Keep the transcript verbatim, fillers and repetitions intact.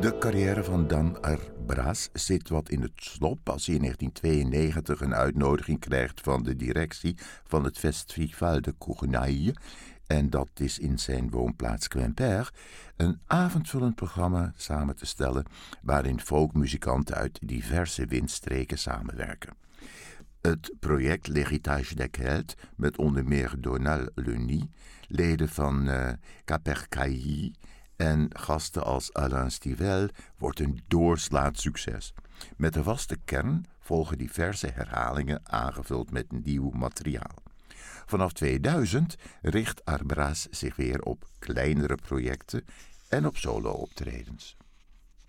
De carrière van Dan Arbraz zit wat in het slop als hij in negentien tweeënnegentig een uitnodiging krijgt van de directie van het Festival de Cournaille, en dat is in zijn woonplaats Quimper, een avondvullend programma samen te stellen waarin folkmuzikanten uit diverse windstreken samenwerken. Het project L'Héritage des Celtes, met onder meer Donald Leny, leden van uh, Capercaillie en gasten als Alain Stivell, wordt een doorslaand succes. Met de vaste kern volgen diverse herhalingen aangevuld met nieuw materiaal. Vanaf tweeduizend richt Arbraz zich weer op kleinere projecten en op solo-optredens.